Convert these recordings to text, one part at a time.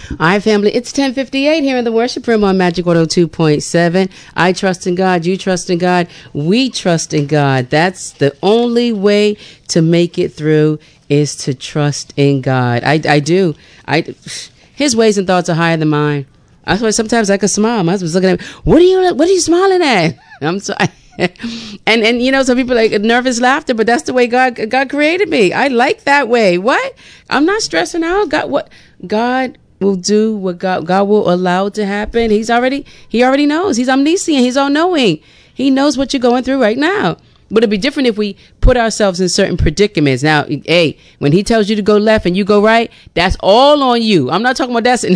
All right, family, it's 10:58 here in the worship room on Magic 102.7. I trust in God. You trust in God. We trust in God. That's the only way to make it through, is to trust in God. I do. His ways and thoughts are higher than mine. That's why sometimes I could smile. My husband's looking at me. What are you smiling at? I'm sorry. and you know, some people like nervous laughter, but that's the way God created me. I like that way. What? I'm not stressing out. God will do what God will allow to happen. He already knows. He's omniscient. He's all knowing. He knows what you're going through right now. But it'd be different if we put ourselves in certain predicaments. Now, hey, when he tells you to go left and you go right, that's all on you. I'm not talking about that's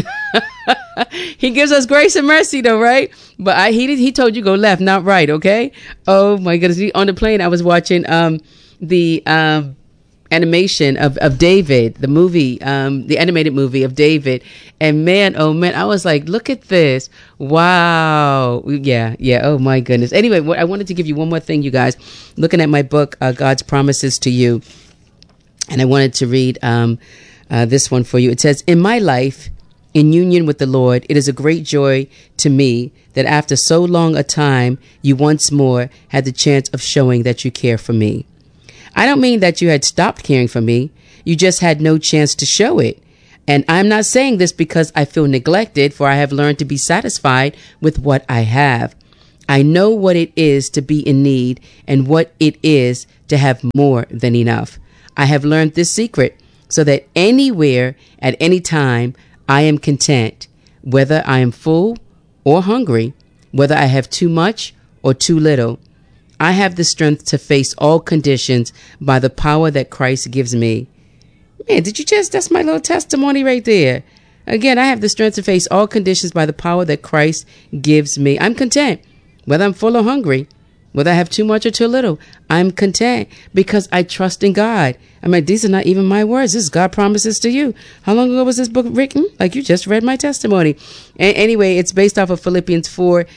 he gives us grace and mercy though, right? But he told you go left, not right, okay? Oh my goodness. On the plane I was watching the animation of David, the movie, the animated movie of David, and man, oh man, I was like, look at this. Wow. Yeah. Oh my goodness. Anyway, I wanted to give you one more thing, you guys. Looking at my book, God's Promises to You, and I wanted to read this one for you. It says, in my life, in union with the Lord, it is a great joy to me that after so long a time, you once more had the chance of showing that you care for me. I don't mean that you had stopped caring for me. You just had no chance to show it. And I'm not saying this because I feel neglected, for I have learned to be satisfied with what I have. I know what it is to be in need and what it is to have more than enough. I have learned this secret so that anywhere, at any time, I am content, whether I am full or hungry, whether I have too much or too little. I have the strength to face all conditions by the power that Christ gives me. Man, that's my little testimony right there. Again, I have the strength to face all conditions by the power that Christ gives me. I'm content, whether I'm full or hungry, whether I have too much or too little. I'm content because I trust in God. I mean, these are not even my words. This is God Promises to You. How long ago was this book written? Like, you just read my testimony. Anyway, it's based off of Philippians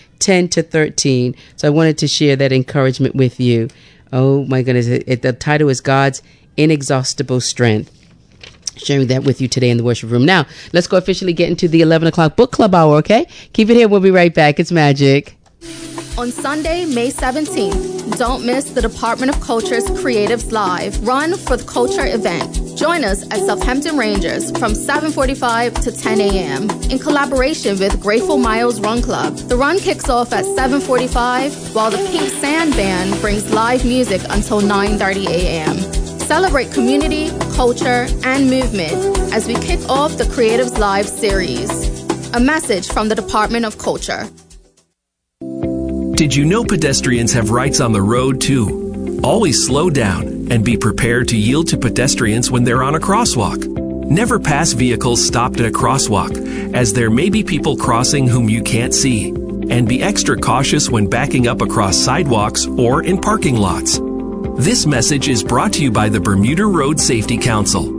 4:10-13. So I wanted to share that encouragement with you. Oh my goodness. The title is God's Inexhaustible Strength. Sharing that with you today in the worship room. Now, let's go officially get into the 11 o'clock book club hour, okay? Keep it here. We'll be right back. It's Magic. On Sunday, May 17th, don't miss the Department of Culture's Creatives Live Run for the Culture event. Join us at Southampton Rangers from 7:45 to 10 a.m. in collaboration with Grateful Miles Run Club. The run kicks off at 7:45 while the Pink Sand Band brings live music until 9:30 a.m. Celebrate community, culture, and movement as we kick off the Creatives Live series. A message from the Department of Culture. Did you know pedestrians have rights on the road too? Always slow down and be prepared to yield to pedestrians when they're on a crosswalk. Never pass vehicles stopped at a crosswalk, as there may be people crossing whom you can't see. And be extra cautious when backing up across sidewalks or in parking lots. This message is brought to you by the Bermuda Road Safety Council.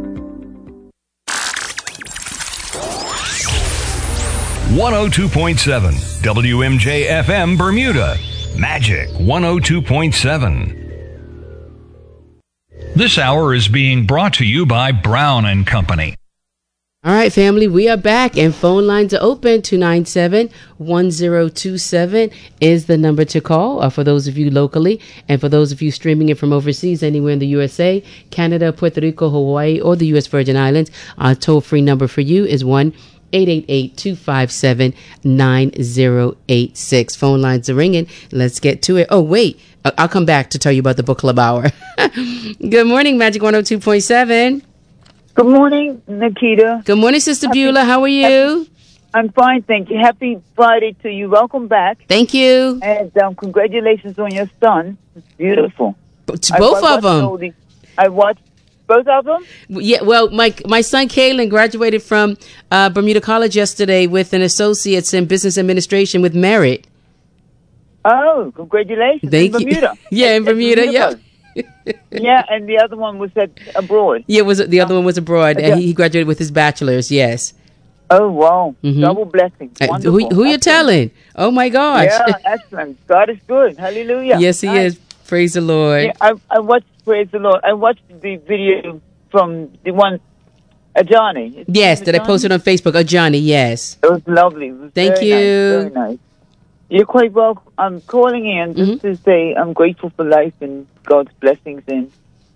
.7 WMJ-FM Bermuda, Magic 102.7. This hour is being brought to you by Brown & Company. All right, family, we are back and phone lines are open. 297-1027 is the number to call for those of you locally, and for those of you streaming it from overseas, anywhere in the USA, Canada, Puerto Rico, Hawaii, or the U.S. Virgin Islands. Our toll-free number for you is 1-888-257-9086. Phone lines are ringing. Let's get to it. Oh, wait. I'll come back to tell you about the book club hour. Good morning, Magic 102.7. Good morning, Nikita. Good morning, Sister Beulah. How are you? I'm fine, thank you. Happy Friday to you. Welcome back. Thank you. And congratulations on your son. It's beautiful. Both of them. I watched both of them? Yeah, well, my son Kalen graduated from Bermuda College yesterday with an associate's in business administration with merit. Oh, congratulations. Thank in you. Bermuda. Yeah, in Bermuda, yeah. Yeah, and the other one was abroad. Yeah, the other one was abroad. And he graduated with his bachelor's, yes. Oh, wow. Mm-hmm. Double blessing. Who you telling? Oh, my gosh. Yeah, excellent. God is good. Hallelujah. Yes, he is. Praise the Lord. Yeah, I watched, praise the Lord. I watched the video from the one Johnny. Yes, that I posted on Facebook. Johnny, yes. It was lovely. It was Thank very you. Nice, very nice. You're quite welcome. I'm calling in just to say I'm grateful for life and God's blessings. And,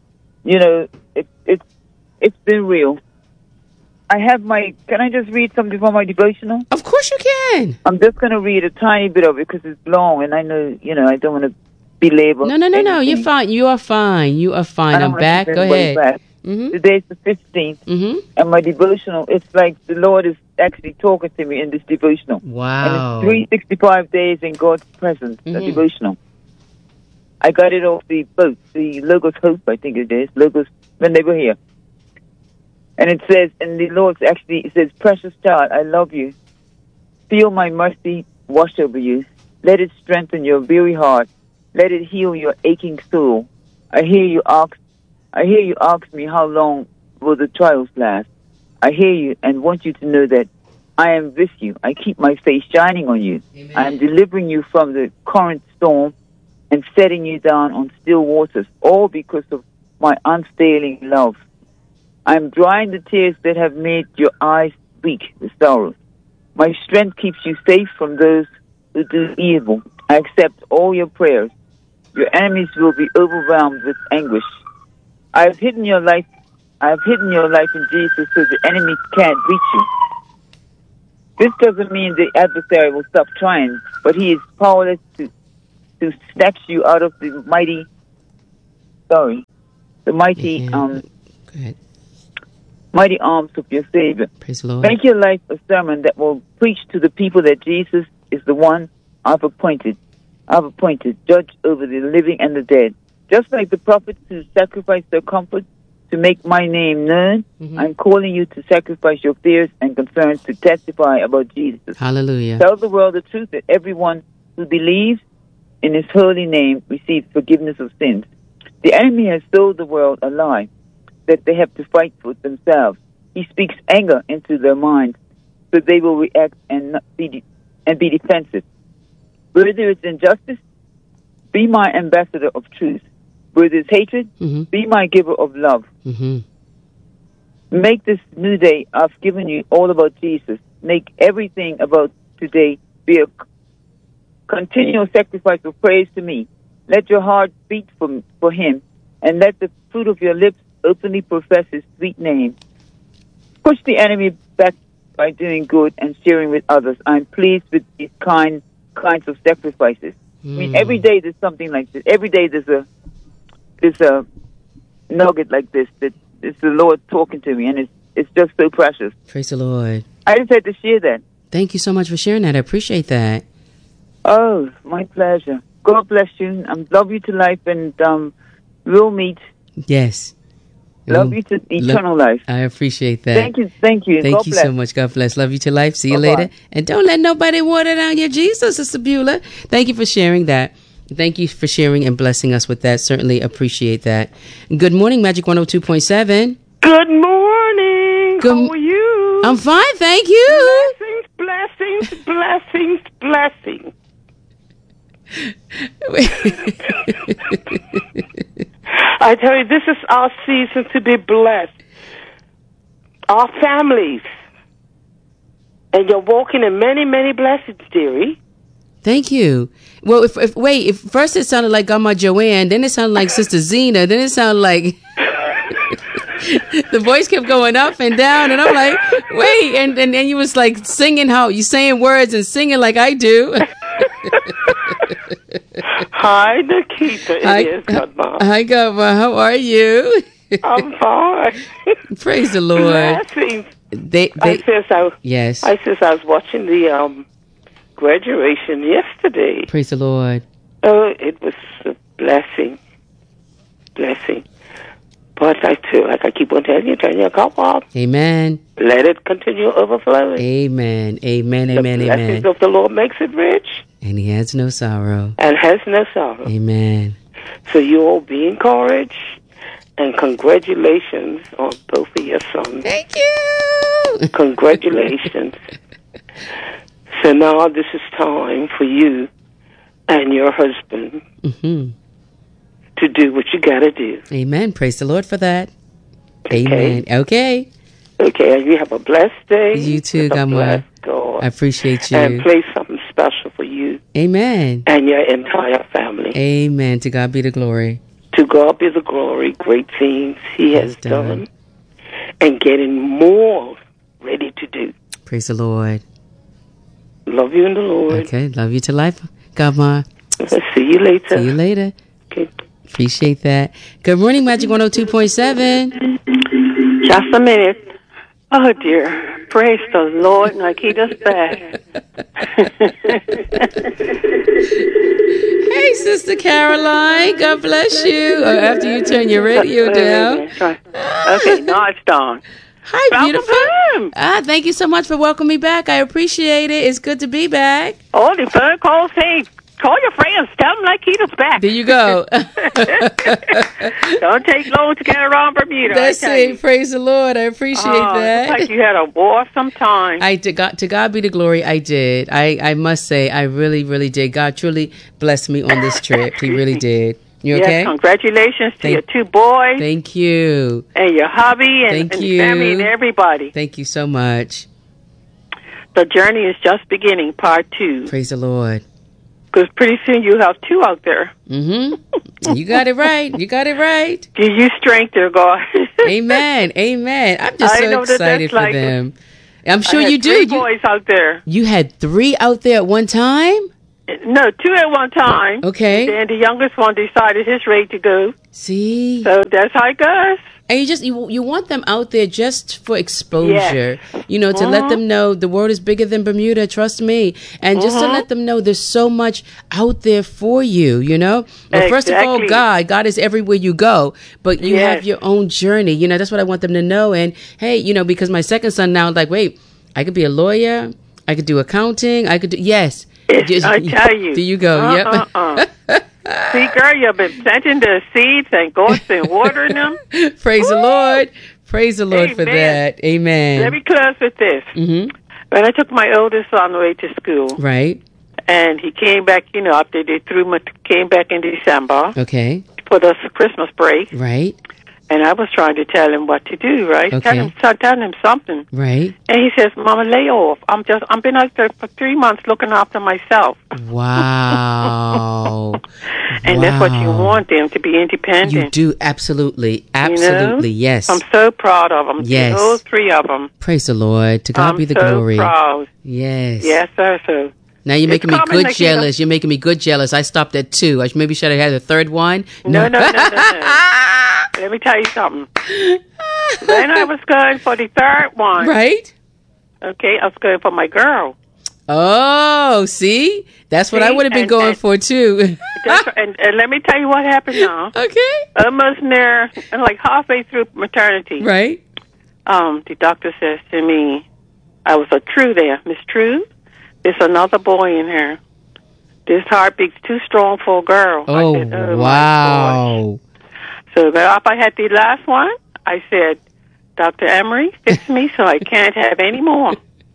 it's been real. Can I just read something from my devotional? Of course you can. I'm just going to read a tiny bit of it because it's long and I know, I don't want to belabor. No. You're fine. You are fine. You are fine. I'm back. Go ahead. Today's the 15th, and my devotional, it's like the Lord is actually talking to me in this devotional. Wow. And it's 365 days in God's presence, the devotional. I got it off the boat, the Logos Hope, I think it is, Logos, when they were here. And it says, and the Lord actually, it says, precious child, I love you. Feel my mercy wash over you. Let it strengthen your weary heart. Let it heal your aching soul. I hear you ask me how long will the trials last. I hear you and want you to know that I am with you. I keep my face shining on you. Amen. I am delivering you from the current storm and setting you down on still waters, all because of my unfailing love. I am drying the tears that have made your eyes weak with sorrow. My strength keeps you safe from those who do evil. I accept all your prayers. Your enemies will be overwhelmed with anguish. I have hidden your life in Jesus so the enemy can't reach you. This doesn't mean the adversary will stop trying, but he is powerless to snatch you out of the mighty arms of your Savior. Praise the Lord. Make your life a sermon that will preach to the people that Jesus is the one I've appointed, judge over the living and the dead. Just like the prophets who sacrificed their comfort to make my name known, I'm calling you to sacrifice your fears and concerns to testify about Jesus. Hallelujah. Tell the world the truth that everyone who believes in his holy name receives forgiveness of sins. The enemy has told the world a lie that they have to fight for themselves. He speaks anger into their minds so they will react and be defensive. Where there is injustice, be my ambassador of truth. Where there's hatred, be my giver of love. Make this new day I've given you all about Jesus. Make everything about today be a continual sacrifice of praise to me. Let your heart beat for him, and let the fruit of your lips openly profess his sweet name. Push the enemy back by doing good and sharing with others. I'm pleased with these kinds of sacrifices. I mean, every day there's something like this. Every day there's a nugget like this that is the Lord talking to me, and it's just so precious. Praise the Lord. I just had to share that. Thank you so much for sharing that. I appreciate that. Oh, my pleasure. God bless you. I love you to life, and we'll meet. Yes. Love you to eternal life. I appreciate that. Thank you. Thank God you bless. so much. God bless. Love you to life. See you Bye-bye. later. And don't let nobody water down your Jesus, Sister Beulah. Thank you for sharing that. Thank you for sharing and blessing us with that. Certainly appreciate that. Good morning, Magic 102.7. Good morning. How are you? I'm fine, thank you. Blessings, blessings, blessings, blessings. I tell you, this is our season to be blessed. Our families. And you're walking in many, many blessings, dearie. Thank you. Well, if first it sounded like Grandma Joanne, then it sounded like Sister Zena, then it sounded like the voice kept going up and down, and I'm like, wait, and you was like singing how you saying words and singing like I do. Hi, Nikita. Hi, Grandma. How are you? I'm fine. Praise the Lord. Blessings. Yes. I was watching the graduation yesterday. Praise the Lord. Oh, it was a blessing. But like I keep on telling you, turn your cup off. Amen. Let it continue overflowing. Amen. Amen. The blessings of the Lord makes it rich. And he has no sorrow. Amen. So you all be encouraged. And congratulations on both of your sons. Thank you. Congratulations. So now this is time for you and your husband to do what you got to do. Amen. Praise the Lord for that. Okay. Amen. Okay. Okay, and you have a blessed day. You too, with a Godma. blessed God. I appreciate you. And play something special for you Amen. and your entire family. Amen. To God be the glory. To God be the glory. Great things He has done and getting more ready to do. Praise the Lord. Love you in the Lord. Okay, love you to life, Godma. See you later. See you later. Okay. Appreciate that. Good morning, Magic 102.7. Just a minute. Oh, dear. Praise the Lord. Nikita's back. Hey, Sister Caroline. God bless you. Or after you turn your radio down. Okay, now it's done. Hi, beautiful. Welcome. Thank you so much for welcoming me back. I appreciate it. It's good to be back. All the phone calls, hey, call your friends. Tell them Nikita's back. There you go. Don't take long to get around Bermuda. That's it. Praise the Lord. I appreciate that. It's like you had an awesome time. To God be the glory. I did. I must say, I really, really did. God truly blessed me on this trip. He really did. You okay? Yes, congratulations to your two boys. Thank you. And your hubby and your family and everybody. Thank you so much. The journey is just beginning, part 2. Praise the Lord. Because pretty soon you'll have 2 out there. Mm-hmm. You got it right. You got it right. Give you strength there, God. Amen. Amen. I'm just so excited for them. I'm sure you do. 3 boys out there. You had 3 out there at one time? No, 2 at one time. Okay. And then the youngest one decided he's ready to go. See? So that's how it goes. And you want them out there just for exposure, to let them know the world is bigger than Bermuda, trust me. And just to let them know there's so much out there for you, Well, first of all, God is everywhere you go, but you have your own journey. That's what I want them to know. And hey, because my second son now, like, wait, I could be a lawyer. I could do accounting. I could do, yes. I tell you. There you go. Yep. See, girl, you've been planting the seeds and going and watering them. Praise the Lord. Praise the Lord for that. Amen. Let me close with this. Mm-hmm. When I took my oldest son away to school. Right. And he came back, after they came back in December. Okay. For the Christmas break. Right. And I was trying to tell him what to do, right? Okay. Telling him something. Right. And he says, Mama, lay off. I've been out there for 3 months looking after myself. Wow. And that's what you want them to be independent. You do, absolutely. Absolutely, yes. I'm so proud of them. Yes. All 3 of them. Praise the Lord. To God be the glory. I'm so proud. Yes. Yes, sir. So now you're making me good jealous. You're making me good jealous. I stopped at 2. I maybe should have had a third one. No. Let me tell you something. Then I was going for the 3rd one. Right. Okay, I was going for my girl. Oh, see? That's what I would have been going for, too. and let me tell you what happened now. Okay. Almost near, like halfway through maternity. Right. The doctor says to me, I was a True there. Miss True, there's another boy in here. This heartbeat's too strong for a girl. Oh, I said, wow. So after I had the last one, I said, Dr. Emery, fix me so I can't have any more.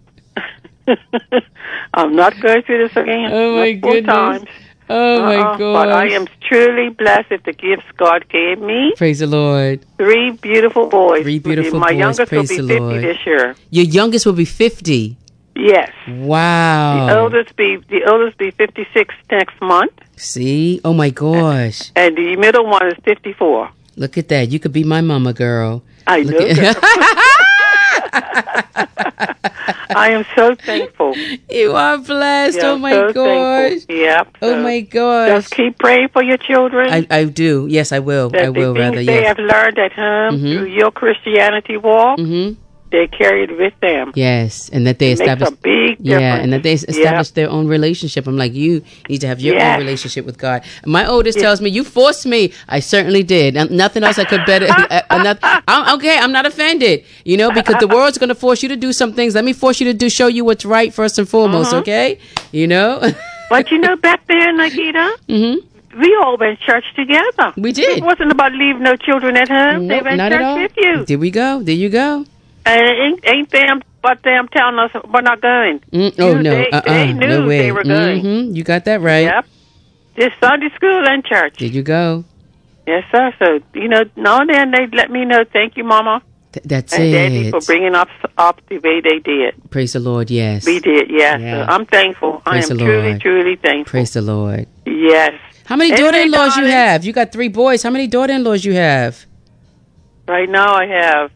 I'm not going through this again. Oh, my goodness. Times. Oh, my God. But I am truly blessed with the gifts God gave me. Praise the Lord. 3 beautiful boys. 3 beautiful My boys. youngest Praise will be the 50 Lord. this year. Your youngest will be 50? Yes. Wow. The oldest be 56 next month. See? Oh, my gosh. And the middle one is 54. Look at that. You could be my mama, girl. I know. I am so thankful. You are blessed. Yeah, oh, my so gosh. Thankful. Yep. Oh, my gosh. Just keep praying for your children. I do. Yes, I will. That the things they have learned at home through your Christianity walk, they carry it with them. Yes, and that they establish a big difference. Yeah, and that they establish their own relationship. I'm like, you need to have your own relationship with God. My oldest tells me, you forced me. I certainly did. Nothing else I could better. I'm okay. I'm not offended, because the world's going to force you to do some things. Let me force you to show you what's right first and foremost, okay? But back then, Nikita, we all went to church together. We did. It wasn't about leaving no children at home. Nope, they went not to at all. church with you. There we go. There you go. And ain't them telling us we're not going. No. They knew no way. they were going. You got that right. Yep. This Sunday school and church. There you go. Yes, sir. So, now and then they let me know, thank you, Mama. That's and it. Daddy for bringing us up the way they did. Praise the Lord, yes. We did, yes. Yeah. So I'm thankful. Praise I am the truly, Lord. truly thankful. Praise the Lord. Yes. How many Anyway, daughter-in-laws you darling, have? You got 3 boys. How many daughter-in-laws you have? Right now I have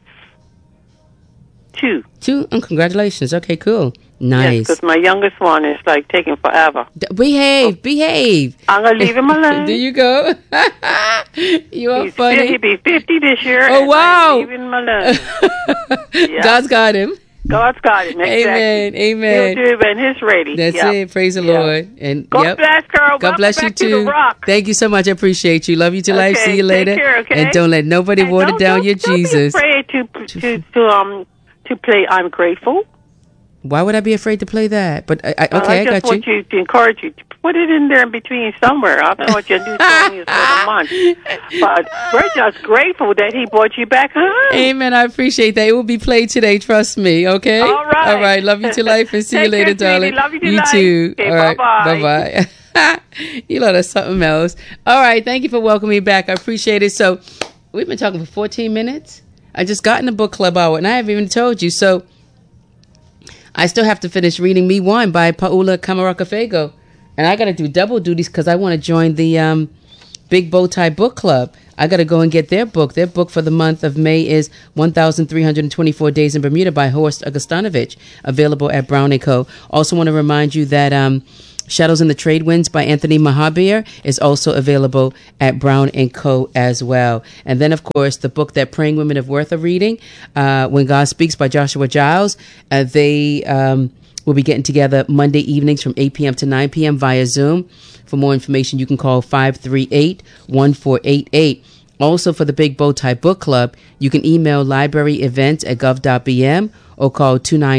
2. 2? Oh, congratulations. Okay, cool. Yes, Nice. because my youngest one is like taking forever. Behave. I'm going to leave him alone. There you go. You are funny. He'll be 50 this year. Oh, and wow. I'm leaving him alone. Yeah. God's got him. God's got him. Exactly. Amen. Amen. He'll do it when he's ready. That's Yep. it. Praise the Yep. Lord. And God bless, girl. God bless you Welcome back to the too. Rock. Thank you so much. I appreciate you. Love you to life. Okay, See you later. take care, okay? And don't let nobody And water down your don't Jesus. Be afraid to play "I'm Grateful." Why would I be afraid to play that? But I I got just want you to encourage you to put it in there in between somewhere. I don't know what your new song is for the month, but we're just grateful that he brought you back home. Amen. I appreciate that. It will be played today. Trust me. Okay. All right. All right. Love you to life and see you Take later, care, darling. sweetie. Love you to You life. too. Okay, all right. bye-bye. Bye. You know that's something else. All right. Thank you for welcoming me back. I appreciate it. So we've been talking for 14 minutes. I just got in the book club hour, and I haven't even told you. So I still have to finish reading Me One by Paula Camaracafego. And I got to do double duties because I want to join the Big Bow Tie Book Club. I got to go and get their book. Their book for the month of May is 1,324 Days in Bermuda by Horst Augustanovich, available at Brown & Co. Also want to remind you that Shadows in the Trade Winds by Anthony Mahabir is also available at Brown & Co. as well. And then, of course, the book that Praying Women of Worth are reading, When God Speaks by Joshua Giles. They will be getting together Monday evenings from 8 p.m. to 9 p.m. via Zoom. For more information, you can call 538-1488. Also, for the Big Bow Tie Book Club, you can email libraryevents@gov.bm or call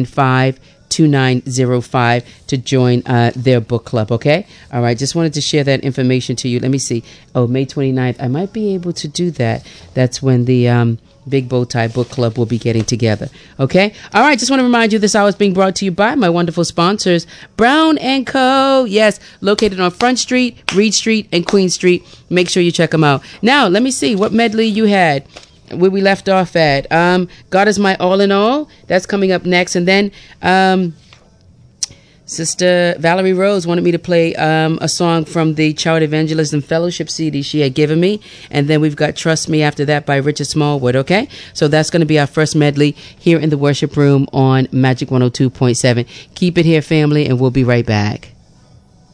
295-2905 to join their book club, okay? All right, just wanted to share that information to you. Let me see. Oh, May 29th. I might be able to do that. That's when the Big Bow Tie Book Club will be getting together, okay? All right, just want to remind you this hour is being brought to you by my wonderful sponsors, Brown & Co. Yes, located on Front Street, Reed Street, and Queen Street. Make sure you check them out. Now, let me see what medley you had. Where we left off at. God is My All in All. That's coming up next. And then Sister Valerie Rose wanted me to play a song from the Child Evangelism Fellowship CD she had given me. And then we've got Trust Me after that by Richard Smallwood, okay? So that's going to be our first medley here in the worship room on Magic 102.7. Keep it here, family, and we'll be right back.